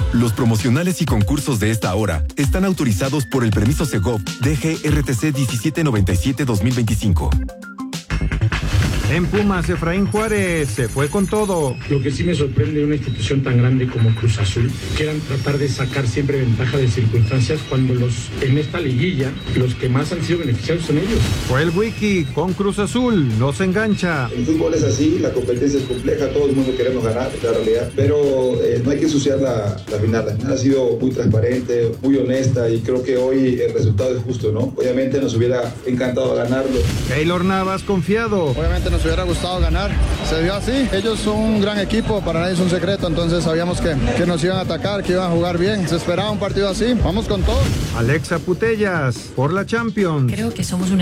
Los promocionales y concursos de esta hora están autorizados por el permiso Segov DGRTC 1797-2025. En Pumas, Efraín Juárez se fue con todo. Lo que sí me sorprende de una institución tan grande como Cruz Azul, quieran tratar de sacar siempre ventaja de circunstancias cuando en esta liguilla los que más han sido beneficiados son ellos. Fue el Wiki con Cruz Azul, no se engancha. El fútbol es así, la competencia es compleja, todo el mundo queremos ganar, es la realidad, pero no hay que ensuciar la final. La final ha sido muy transparente, muy honesta y creo que hoy el resultado es justo, ¿no? Obviamente nos hubiera encantado ganarlo. Keylor Navas confiado. Obviamente nos hubiera gustado ganar, se dio así, ellos son un gran equipo, para nadie es un secreto, entonces sabíamos que nos iban a atacar, que iban a jugar bien, se esperaba un partido así, vamos con todo. Alexa Putellas por la Champions. Creo que somos un